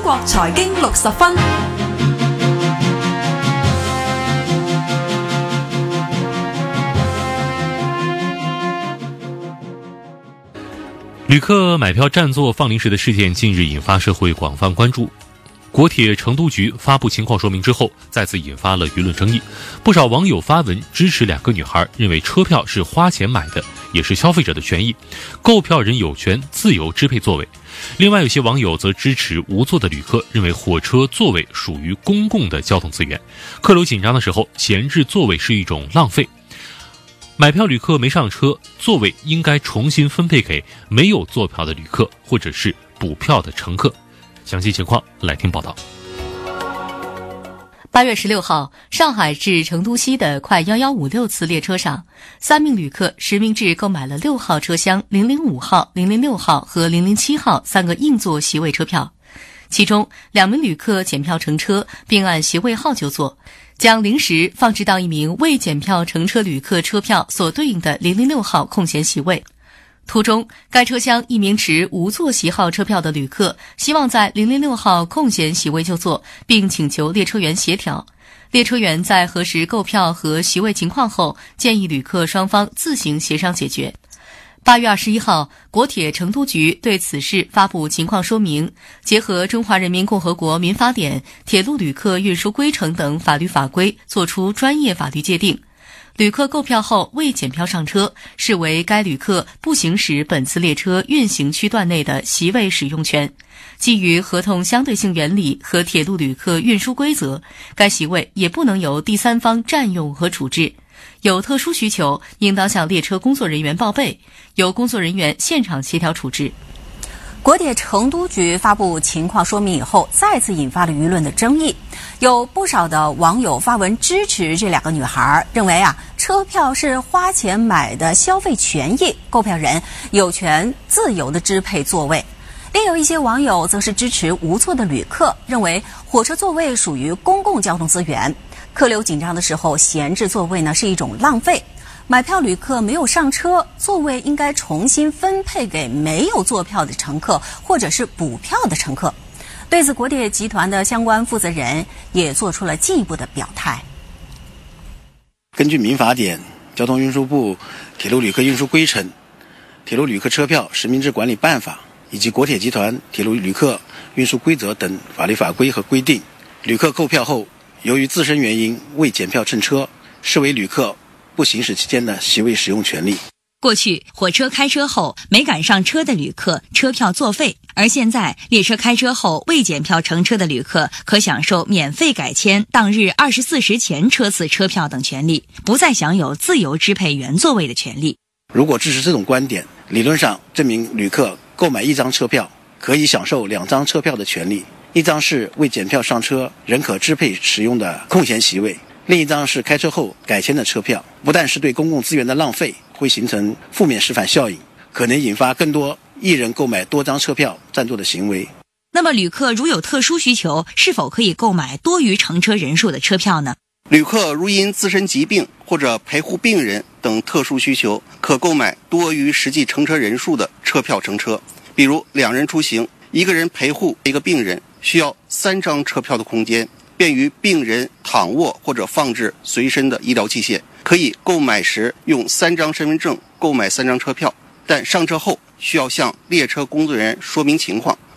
國財經60分。 旅客买票占座放临时的事件近日引发社会广泛关注。国铁成都局发布情况说明之后，再次引发了舆论争议。不少网友发文支持两个女孩，认为车票是花钱买的，也是消费者的权益，购票人有权自由支配座位。另外有些网友则支持无座的旅客，认为火车座位属于公共的交通资源，客流紧张的时候闲置座位是一种浪费。买票旅客没上车，座位应该重新分配给没有坐票的旅客或者是补票的乘客。详细情况来听报道。 8月16号，上海至成都西的快1156次列车上，3名旅客实名制购买了6号车厢005号、006号和007号3个硬座席位车票，其中2名旅客检票乘车，并按席位号就坐，将临时放置到一名未检票乘车旅客车票所对应的006号空闲席位。途中，该车厢一名持无座席号车票的旅客希望在006号空闲席位就坐，并请求列车员协调。列车员在核实购票和席位情况后，建议旅客双方自行协商解决。8月21号，国铁成都局对此事发布情况说明，结合《中华人民共和国民法典》、《铁路旅客运输规程》等法律法规，作出专业法律界定。旅客购票后未检票上车，视为该旅客不行使本次列车运行区段内的席位使用权。基于合同相对性原理和铁路旅客运输规则，该席位也不能由第三方占用和处置。有特殊需求，应当向列车工作人员报备，由工作人员现场协调处置。 国铁成都局发布情况说明以后，再次引发了舆论的争议。有不少的网友发文支持这2个女孩，认为车票是花钱买的消费权益，购票人有权自由地支配座位。另有一些网友则是支持无座的旅客，认为火车座位属于公共交通资源，客流紧张的时候闲置座位是一种浪费。买票旅客没有上车，座位应该重新分配给没有坐票的乘客或者是补票的乘客。对此，国铁集团的相关负责人也做出了进一步的表态。 根据民法典、交通运输部铁路旅客运输规程、铁路旅客车票实名制管理办法以及国铁集团铁路旅客运输规则等法律法规和规定，旅客购票后由于自身原因未检票乘车，视为旅客不行使期间的席位使用权利。 过去火车开车后没赶上车的旅客车票作废，而现在列车开车后未检票乘车的旅客可享受免费改签当日24时前车次车票等权利，不再享有自由支配原座位的权利。 如果支持这种观点，理论上这名旅客购买1张车票可以享受2张车票的权利，一张是未检票上车仍可支配使用的空闲席位，另一张是开车后改签的车票，不但是对公共资源的浪费，会形成负面示范效应，可能引发更多一人购买多张车票占座的行为。 那么旅客如有特殊需求，是否可以购买多于乘车人数的车票呢？ 旅客如因自身疾病或者陪护病人等特殊需求，可购买多于实际乘车人数的车票乘车。比如2人出行，1个人陪护1个病人，需要3张车票的空间，便于病人躺卧或者放置随身的医疗器械。可以购买时用3张身份证购买3张车票，但上车后需要向列车工作人员说明情况，